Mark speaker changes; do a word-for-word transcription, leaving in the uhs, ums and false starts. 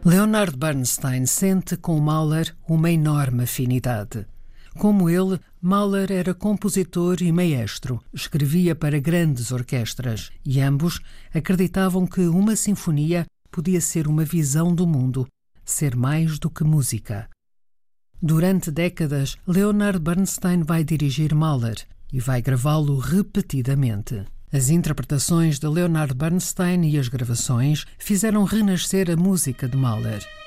Speaker 1: Leonard Bernstein sente com Mahler uma enorme afinidade. Como ele, Mahler era compositor e maestro, escrevia para grandes orquestras e ambos acreditavam que uma sinfonia podia ser uma visão do mundo, ser mais do que música. Durante décadas, Leonard Bernstein vai dirigir Mahler e vai gravá-lo repetidamente. As interpretações de Leonard Bernstein e as gravações fizeram renascer a música de Mahler.